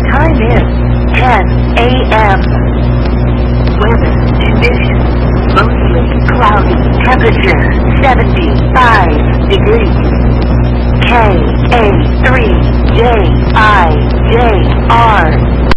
Time is 10 a.m. Weather conditions. Mostly cloudy. Temperature 75 degrees. KA3JIJR